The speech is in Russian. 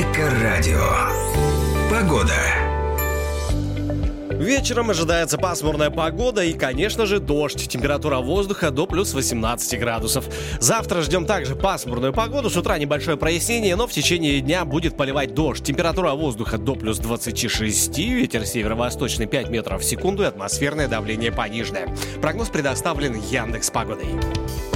Элька-радио. Погода. Вечером ожидается пасмурная погода и, конечно же, дождь. Температура воздуха до плюс 18 градусов. Завтра ждем также пасмурную погоду. С утра небольшое прояснение, но в течение дня будет поливать дождь. Температура воздуха до плюс 26. Ветер северо-восточный 5 метров в секунду и атмосферное давление пониженное. Прогноз предоставлен Яндекс.Погодой.